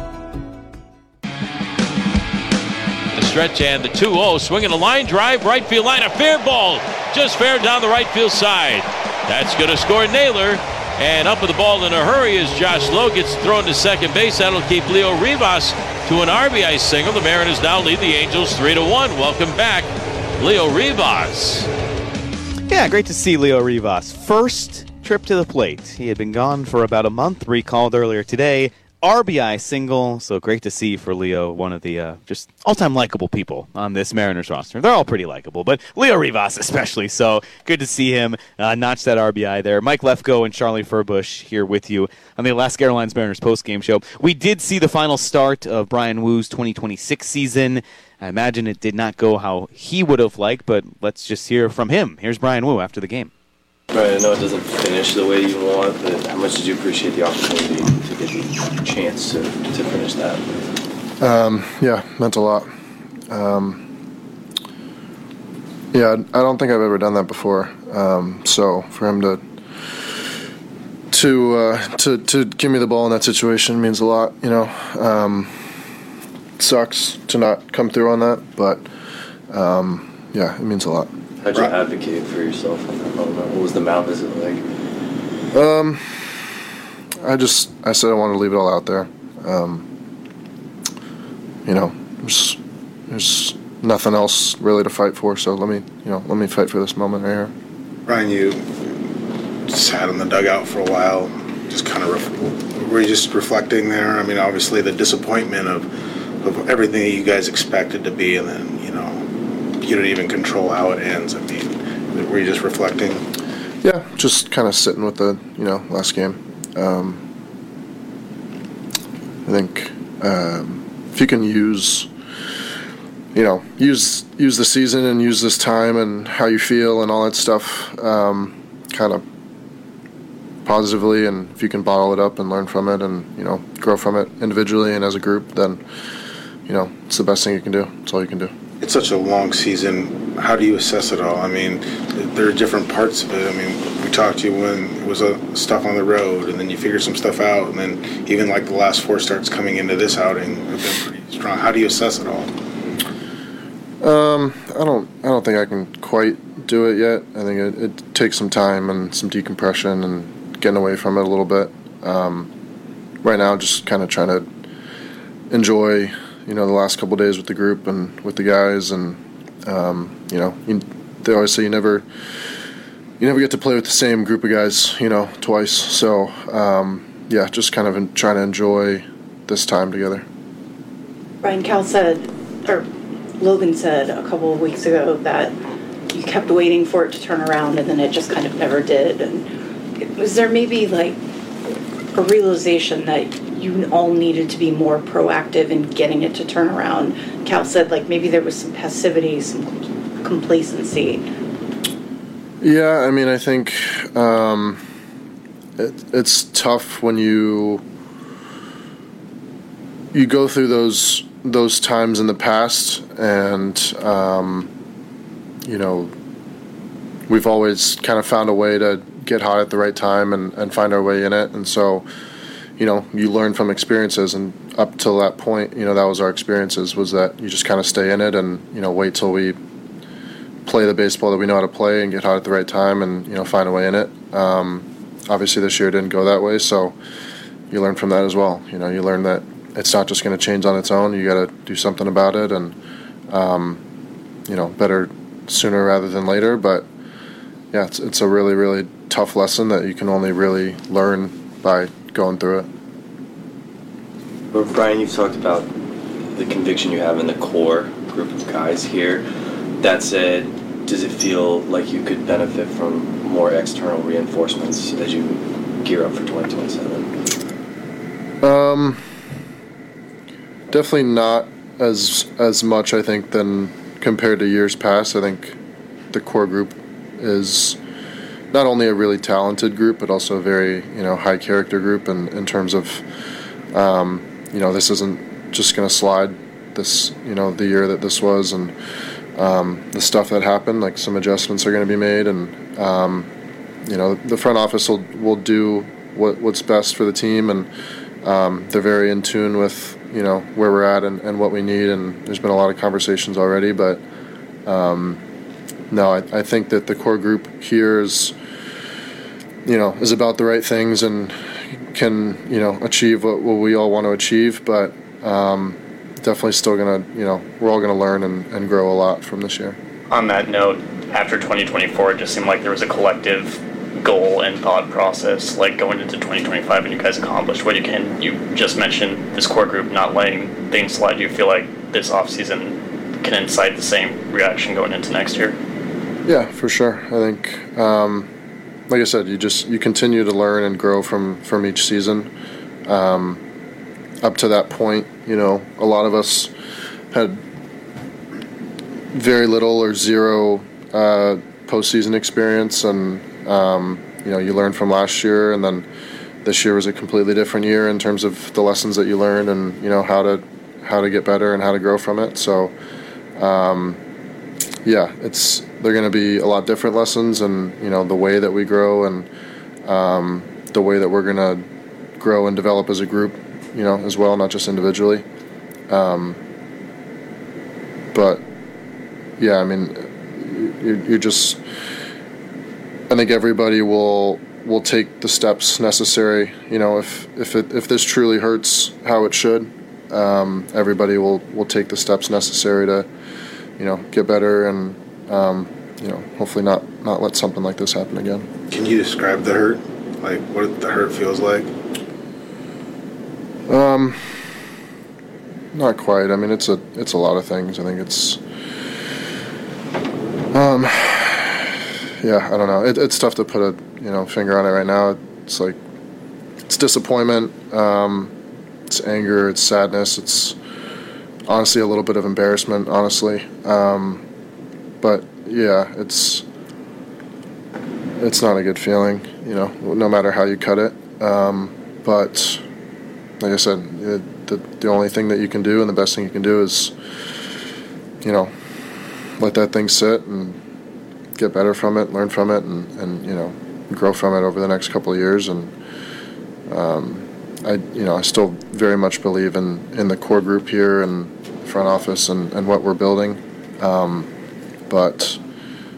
S1: Stretch and the 2-0, swinging a line drive, right field line, a fair ball, just fair down the right field side. That's going to score Naylor, and up with the ball in a hurry as Josh Lowe gets thrown to second base. That'll keep Leo Rivas to an RBI single. The Mariners now lead the Angels 3-1. Welcome back, Leo Rivas.
S10: Yeah, great to see Leo Rivas. First trip to the plate. He had been gone for about a month, recalled earlier today. RBI single, so great to see for Leo, one of the just all-time likable people on this Mariners roster. They're all pretty likable, but Leo Rivas especially, so good to see him notch that RBI there. Mike Lefko and Charlie Furbush here with you on the Alaska Airlines Mariners postgame show. We did see the final start of Brian Woo's 2026 season. I imagine it did not go how he would have liked, but let's just hear from him. Here's Brian Woo after the game.
S20: Right, I know it doesn't finish the way you want, but how much did you appreciate the opportunity to get the chance to finish that?
S6: Yeah, meant a lot. Yeah, I don't think I've ever done that before. So for him to give me the ball in that situation means a lot. You know, sucks to not come through on that, but yeah, it means a lot.
S20: How'd you advocate for yourself in that moment? What was the mound visit like?
S6: I said I wanted to leave it all out there. You know, there's nothing else really to fight for, so let me fight for this moment right here.
S21: Brian, you sat in the dugout for a while, just kind of were you just reflecting there? I mean, obviously the disappointment of everything that you guys expected to be, and then, you know, you don't even control how it ends. I mean, were you just reflecting?
S6: Yeah, just kind of sitting with the, you know, last game. I think if you can use the season and use this time and how you feel and all that stuff kind of positively, and if you can bottle it up and learn from it and, you know, grow from it individually and as a group, then, you know, it's the best thing you can do. It's all you can do.
S21: It's such a long season. How do you assess it all? I mean, there are different parts of it. I mean, we talked to you when it was stuff on the road, and then you figure some stuff out, and then even like the last 4 starts coming into this outing have been pretty strong. How do you assess it all?
S6: I don't think I can quite do it yet. I think it takes some time and some decompression and getting away from it a little bit. Right now, just kind of trying to enjoy, you know, the last couple of days with the group and with the guys, and you know, they always say you never get to play with the same group of guys, you know, twice. So yeah, just kind of trying to enjoy this time together.
S7: Brian, Logan said a couple of weeks ago that you kept waiting for it to turn around, and then it just kind of never did. And was there maybe like a realization that you all needed to be more proactive in getting it to turn around? Cal said like maybe there was some passivity, some complacency.
S6: Yeah, I mean, I think it's tough when you go through those times in the past, and you know, we've always kind of found a way to get hot at the right time and find our way in it, and so, you know, you learn from experiences, and up till that point, you know, that was our experiences, was that you just kind of stay in it and, you know, wait till we play the baseball that we know how to play and get hot at the right time and, you know, find a way in it. Obviously this year didn't go that way, so you learn from that as well. You know, you learn that it's not just going to change on its own. You got to do something about it, and you know, better sooner rather than later. But yeah, it's a really, really tough lesson that you can only really learn by going through it.
S20: Well, Brian, you've talked about the conviction you have in the core group of guys here. That said, does it feel like you could benefit from more external reinforcements as you gear up for 2027?
S6: Definitely not as much, I think, than compared to years past. I think the core group is not only a really talented group, but also a very, you know, high character group. And in terms of, you know, this isn't just going to slide this, you know, the year that this was, and the stuff that happened, like some adjustments are going to be made, and you know, the front office will do what's best for the team, and they're very in tune with, you know, where we're at and what we need, and there's been a lot of conversations already, but no, I think that the core group here is about the right things and can, you know, achieve what we all want to achieve, but definitely still gonna, you know, we're all gonna learn and grow a lot from this year.
S22: On that note, after 2024, it just seemed like there was a collective goal and thought process, like going into 2025 and you guys accomplished what you can? You just mentioned this core group not letting things slide. Do you feel like this offseason can incite the same reaction going into next year?
S6: Yeah, for sure. I think, like I said, you continue to learn and grow from each season. Up to that point, a lot of us had very little or zero postseason experience, and you learned from last year, and then this year was a completely different year in terms of the lessons that you learned and how to get better and how to grow from it. So they're going to be a lot different lessons, and the way that we grow and the way that we're going to grow and develop as a group, as well, not just individually. But yeah, I mean, you're just, I think everybody will take the steps necessary. If this truly hurts how it should, everybody will take the steps necessary to, get better and, hopefully not let something like this happen again.
S21: Can you describe the hurt? Like what the hurt feels like?
S6: Not quite. I mean, it's a lot of things. I think it's, I don't know. It's tough to put a finger on it right now. It's like, it's disappointment, it's anger, it's sadness, it's honestly a little bit of embarrassment, honestly. But yeah, it's not a good feeling, no matter how you cut it. But like I said, the only thing that you can do and the best thing you can do is, let that thing sit and get better from it, learn from it, and grow from it over the next couple of years. And I still very much believe in the core group here and front office and what we're building. But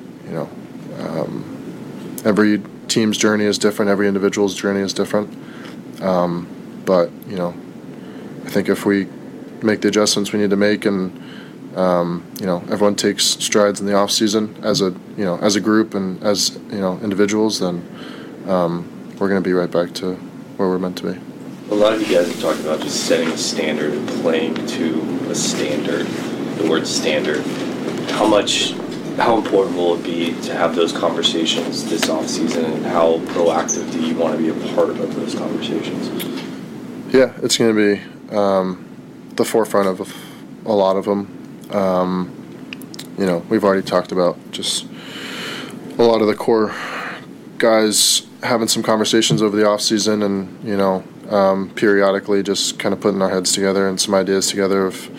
S6: every team's journey is different. Every individual's journey is different. But I think if we make the adjustments we need to make, and everyone takes strides in the off season as a group and as individuals, then we're going to be right back to where we're meant to be.
S20: A lot of you guys have talked about just setting a standard and playing to a standard. The word standard. How important will it be to have those conversations this off season, and how proactive do you want to be a part of those conversations?
S6: Yeah, it's going to be the forefront of a lot of them. We've already talked about just a lot of the core guys having some conversations over the off season, and periodically just kind of putting our heads together and some ideas together of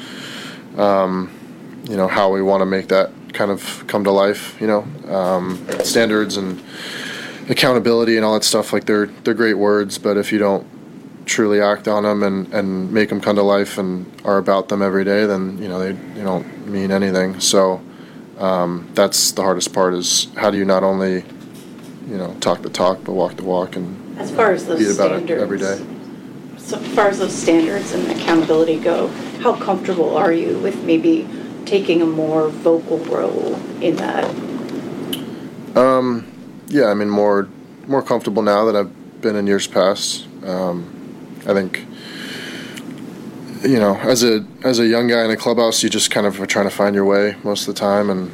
S6: how we want to make that kind of come to life. Standards and accountability and all that stuff, like they're great words, but if you don't truly act on them and make them come to life and are about them every day, then they don't mean anything. So that's the hardest part, is how do you not only talk the talk but walk the walk, and
S7: as far as those
S6: be about
S7: standards,
S6: it every day.
S7: So as far as those standards and accountability go, how comfortable are you with maybe taking a more vocal role in that?
S6: Yeah, I mean, more comfortable now than I've been in years past. I think, as a young guy in a clubhouse, you just kind of are trying to find your way most of the time, and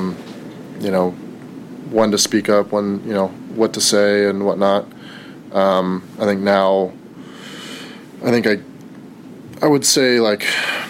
S6: when to speak up, when what to say and whatnot. I think now, I would say, like,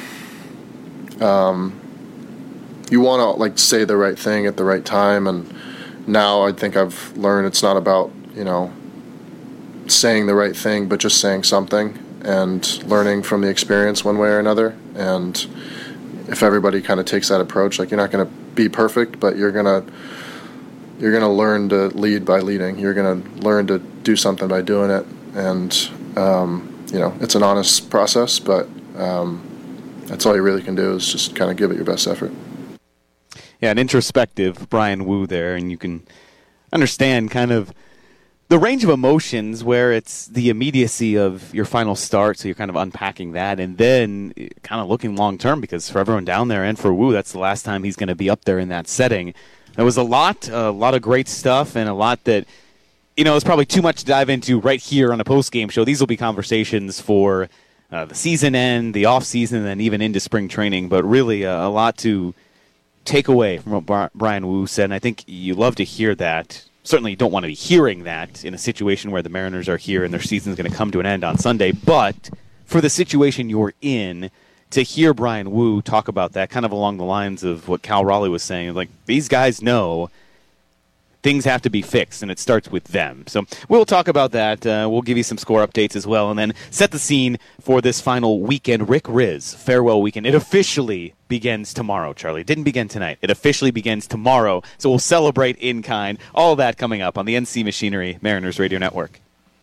S6: you want to say the right thing at the right time, and now I think I've learned it's not about saying the right thing, but just saying something and learning from the experience one way or another. And if everybody kind of takes that approach, like, you're not going to be perfect, but you're gonna learn to lead by leading. You're gonna learn to do something by doing it, and it's an honest process, but that's all you really can do, is just kind of give it your best effort.
S10: Yeah, an introspective Brian Wu there, and you can understand kind of the range of emotions where it's the immediacy of your final start, so you're kind of unpacking that, and then kind of looking long-term, because for everyone down there and for Wu, that's the last time he's going to be up there in that setting. There was a lot of great stuff, and a lot that it's probably too much to dive into right here on a post-game show. These will be conversations for the season end, the off-season, and even into spring training. But really a lot to take away from what Brian Wu said, and I think you love to hear that. Certainly you don't want to be hearing that in a situation where the Mariners are here and their season's going to come to an end on Sunday. But for the situation you're in, to hear Brian Wu talk about that kind of along the lines of what Cal Raleigh was saying, like, these guys know things have to be fixed, and it starts with them. So we'll talk about that. We'll give you some score updates as well, and then set the scene for this final weekend. Rick Rizzs farewell weekend. It officially begins tomorrow, Charlie. It didn't begin tonight. It officially begins tomorrow, so we'll celebrate in kind. All of that coming up on the NC Machinery Mariners Radio Network.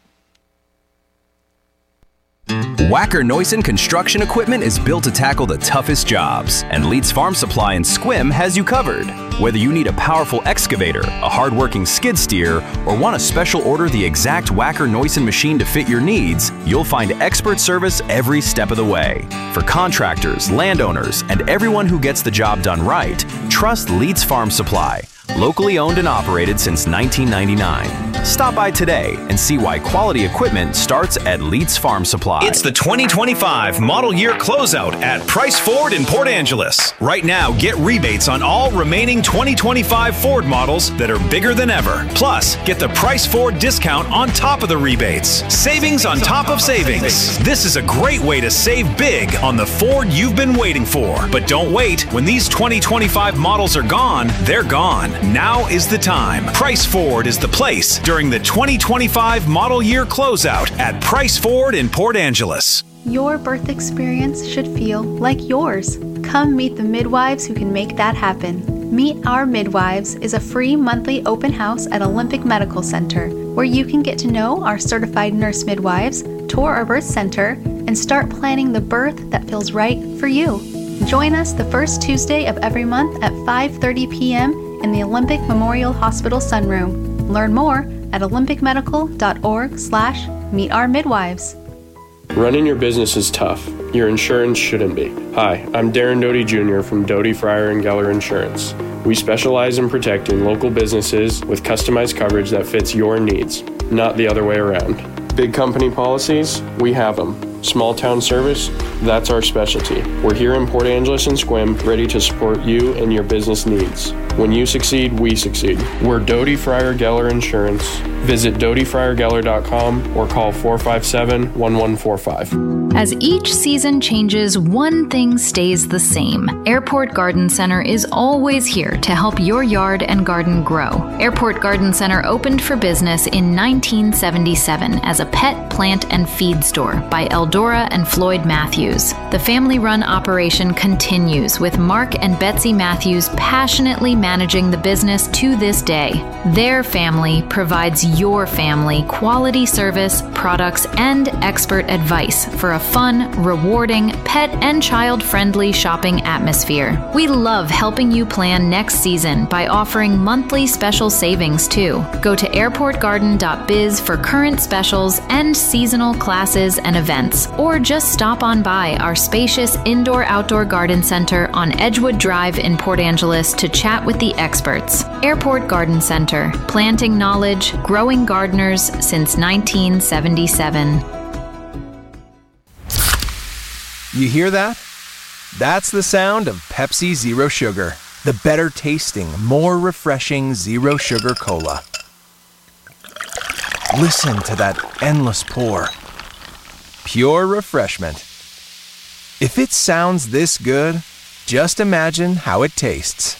S12: Wacker Neuson Construction Equipment is built to tackle the toughest jobs, and Leeds Farm Supply in Sequim has you covered. Whether you need a powerful excavator, a hard-working skid steer, or want to special order the exact Wacker Neuson machine to fit your needs, you'll find expert service every step of the way. For contractors, landowners, and everyone who gets the job done right, trust Leeds Farm Supply. Locally owned and operated since 1999. Stop by today and see why quality equipment starts at Leeds Farm Supply.
S13: It's the 2025 model year closeout at Price Ford in Port Angeles. Right now, get rebates on all remaining 2025 Ford models that are bigger than ever. Plus, get the Price Ford discount on top of the rebates. Savings on top of savings. This is a great way to save big on the Ford you've been waiting for. But don't wait. When these 2025 models are gone, they're gone. Now is the time. Price Ford is the place during the 2025 model year closeout at Price Ford in Port Angeles.
S23: Your birth experience should feel like yours. Come meet the midwives who can make that happen. Meet Our Midwives is a free monthly open house at Olympic Medical Center, where you can get to know our certified nurse midwives, tour our birth center, and start planning the birth that feels right for you. Join us the first Tuesday of every month at 5:30 p.m. in the Olympic Memorial Hospital Sunroom. Learn more at olympicmedical.org/meetourmidwives.
S14: Running your business is tough. Your insurance shouldn't be. Hi, I'm Darren Doty Jr. from Doty, Fryer & Geller Insurance. We specialize in protecting local businesses with customized coverage that fits your needs, not the other way around. Big company policies, we have them. Small town service, that's our specialty. We're here in Port Angeles and Sequim, ready to support you and your business needs. When you succeed, we succeed. We're Doty Fryer Geller Insurance. Visit dotyfryergeller.com or call 457-1145.
S3: As each season changes, one thing stays the same. Airport Garden Center is always here to help your yard and garden grow. Airport Garden Center opened for business in 1977 as a pet, plant, and feed store by Eldora and Floyd Matthews. The family-run operation continues with Mark and Betsy Matthews passionately managing the business to this day. Their family provides your family quality service, products, and expert advice for a fun, rewarding, pet and child-friendly shopping atmosphere. We love helping you plan next season by offering monthly special savings too. Go to airportgarden.biz for current specials and seasonal classes and events, or just stop on by our spacious indoor-outdoor garden center on Edgewood Drive in Port Angeles to chat with the experts. Airport Garden Center, planting knowledge, growing gardeners since 1977.
S15: You hear that? That's the sound of Pepsi Zero Sugar, the better tasting, more refreshing Zero Sugar Cola. Listen to that endless pour. Pure refreshment. If it sounds this good, just imagine how it tastes.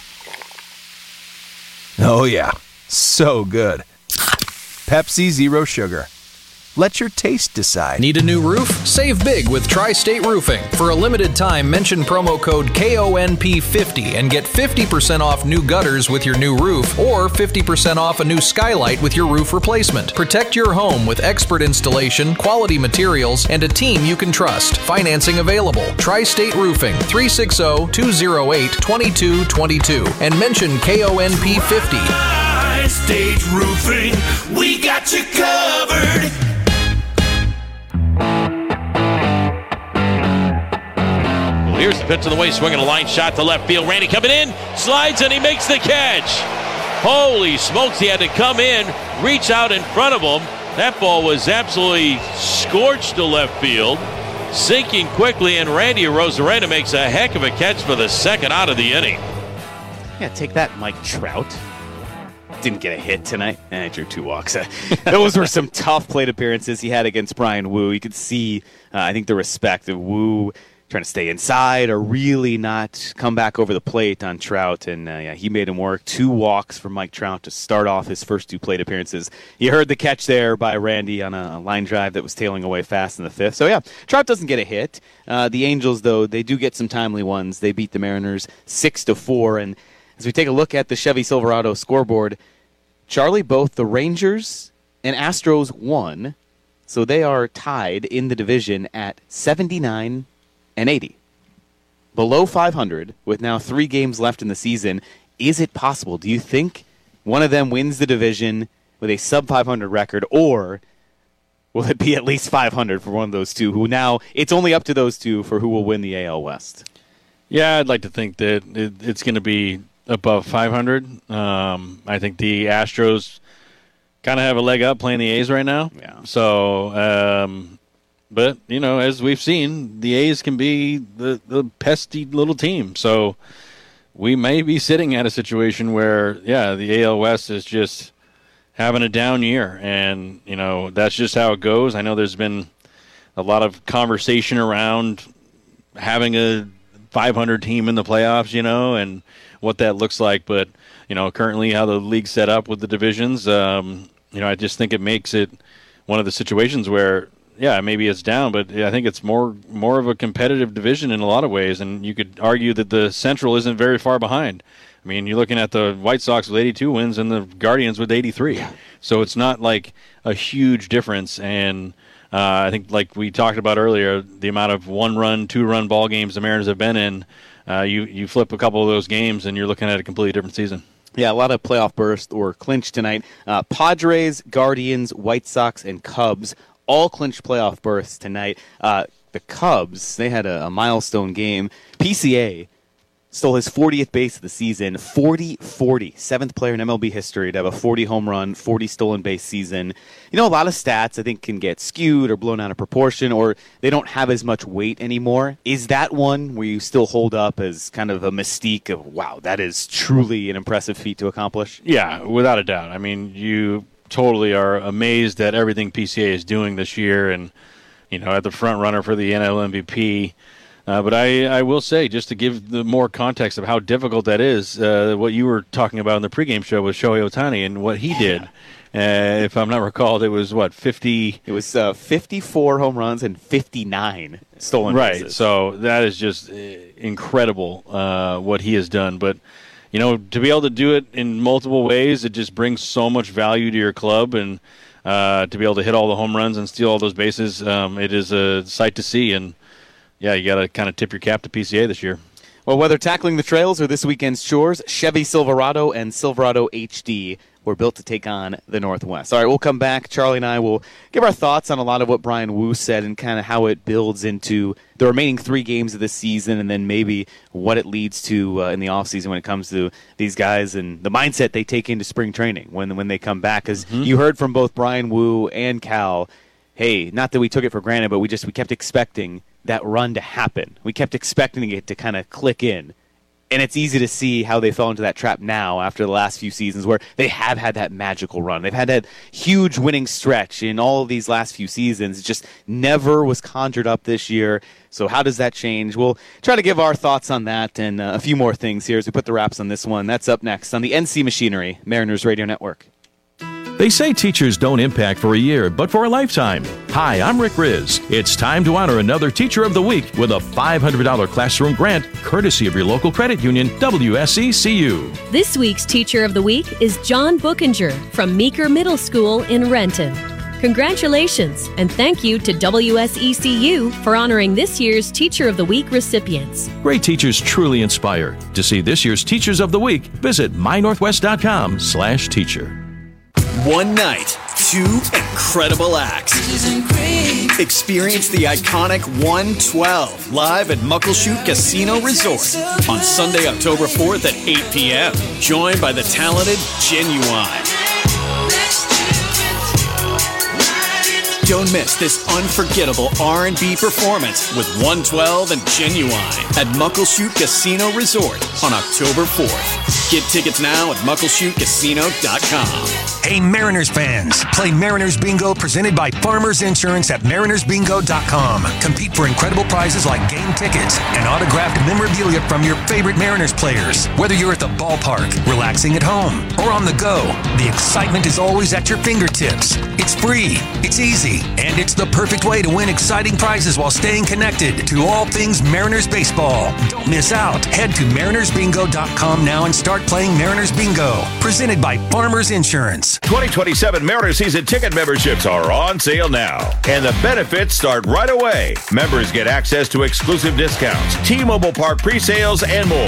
S15: Oh yeah, so good. Pepsi Zero Sugar. Let your taste decide.
S26: Need a new roof? Save big with Tri-State Roofing. For a limited time, mention promo code KONP50 and get 50% off new gutters with your new roof or 50% off a new skylight with your roof replacement. Protect your home with expert installation, quality materials, and a team you can trust. Financing available. Tri-State Roofing, 360-208-2222 and mention KONP50.
S27: Tri-State Roofing, we got you covered.
S1: Here's the pitch to the way, swinging a line shot to left field. Randy coming in, slides, and he makes the catch. Holy smokes, he had to come in, reach out in front of him. That ball was absolutely scorched to left field, sinking quickly, and Randy Arozarena makes a heck of a catch for the second out of the inning.
S10: Yeah, take that, Mike Trout. Didn't get a hit tonight. Drew 2 walks. Those were some tough plate appearances he had against Brian Wu. You could see, I think, the respect of Wu trying to stay inside or really not come back over the plate on Trout. And he made him work. 2 walks for Mike Trout to start off his first 2 plate appearances. You heard the catch there by Randy on a line drive that was tailing away fast in the 5th. So, yeah, Trout doesn't get a hit. The Angels, though, they do get some timely ones. They beat the Mariners 6-4. And as we take a look at the Chevy Silverado scoreboard, Charlie, both the Rangers and Astros won, so they are tied in the division at 79 and 80. Below 500 with now 3 games left in the season. Is it possible? Do you think one of them wins the division with a sub-500 record, or will it be at least 500 for one of those two, who now it's only up to those two for who will win the AL West?
S11: Yeah, I'd like to think that it's going to be above 500. I think the Astros kind of have a leg up playing the A's right now.
S10: Yeah.
S11: So, but, as we've seen, the A's can be the pesky little team. So we may be sitting at a situation where, the AL West is just having a down year. And, that's just how it goes. I know there's been a lot of conversation around having a 500 team in the playoffs, and what that looks like. But, currently how the league's set up with the divisions, I just think it makes it one of the situations where, maybe it's down, but I think it's more of a competitive division in a lot of ways. And you could argue that the Central isn't very far behind. I mean, you're looking at the White Sox with 82 wins and the Guardians with 83. Yeah. So it's not like a huge difference. And I think, like we talked about earlier, the amount of 1-run, 2-run ball games the Mariners have been in, you flip a couple of those games and you're looking at a completely different season.
S10: Yeah, a lot of playoff burst or clinch tonight. Padres, Guardians, White Sox, and Cubs all clinched playoff berths tonight. The Cubs, they had a milestone game. PCA stole his 40th base of the season, 40-40. 7th player in MLB history to have a 40 home run, 40 stolen base season. A lot of stats I think can get skewed or blown out of proportion, or they don't have as much weight anymore. Is that one where you still hold up as kind of a mystique of, wow, that is truly an impressive feat to accomplish?
S11: Yeah, without a doubt. I mean, you totally are amazed at everything PCA is doing this year and, at the front runner for the NL MVP. But I will say, just to give the more context of how difficult that is, what you were talking about in the pregame show was Shohei Ohtani and what he did. If I'm not recalled, it was, 50?
S10: It was 54 home runs and 59 stolen bases.
S11: Right, so that is just incredible what he has done. But, to be able to do it in multiple ways, it just brings so much value to your club. And to be able to hit all the home runs and steal all those bases, it is a sight to see. And, yeah, you got to kind of tip your cap to PCA this year.
S10: Well, whether tackling the trails or this weekend's chores, Chevy Silverado and Silverado HD were built to take on the Northwest. All right, we'll come back. Charlie and I will give our thoughts on a lot of what Brian Wu said and kind of how it builds into the remaining 3 games of the season, and then maybe what it leads to in the offseason when it comes to these guys and the mindset they take into spring training when they come back. Because you heard from both Brian Wu and Cal, hey, not that we took it for granted, but we kept expecting that run to happen. We kept expecting it to kind of click in. And it's easy to see how they fell into that trap now after the last few seasons where they have had that magical run. They've had that huge winning stretch in all of these last few seasons. It just never was conjured up this year. So how does that change? We'll try to give our thoughts on that and a few more things here as we put the wraps on this one. That's up next on the NC Machinery Mariners Radio Network.
S2: They say teachers don't impact for a year, but for a lifetime. Hi, I'm Rick Riz. It's time to honor another Teacher of the Week with a $500 classroom grant, courtesy of your local credit union, WSECU.
S8: This week's Teacher of the Week is John Bookinger from Meeker Middle School in Renton. Congratulations, and thank you to WSECU for honoring this year's Teacher of the Week recipients.
S2: Great teachers truly inspire. To see this year's Teachers of the Week, visit mynorthwest.com/teacher.
S13: One night,
S4: two incredible acts. Experience the iconic 112 live at Muckleshoot Casino Resort on Sunday, October 4th at 8 p.m. Joined by the talented Genuine. Don't miss this unforgettable R&B performance with 112 and Genuine at Muckleshoot Casino Resort on October 4th. Get tickets now at muckleshootcasino.com.
S9: Hey Mariners fans, play Mariners Bingo presented by Farmers Insurance at marinersbingo.com. Compete for incredible prizes like game tickets and autographed memorabilia from your favorite Mariners players. Whether you're at the ballpark, relaxing at home, or on the go, the excitement is always at your fingertips. It's free, it's easy, and it's the perfect way to win exciting prizes while staying connected to all things Mariners baseball. Don't miss out. Head to marinersbingo.com now and start playing Mariners Bingo. Presented by Farmers Insurance.
S16: 2027 Mariners season ticket memberships are on sale now, and the benefits start right away. Members get access to exclusive discounts, T-Mobile Park pre-sales, and more.